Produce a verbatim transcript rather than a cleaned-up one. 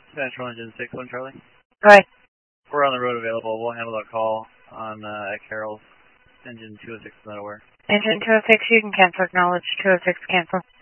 Central Engine six one Charlie. Right. We're on the road available. We'll handle that call on uh, at Carroll's. Engine two oh six Meadoware. Engine two oh six, you can cancel. Acknowledge two oh six cancel.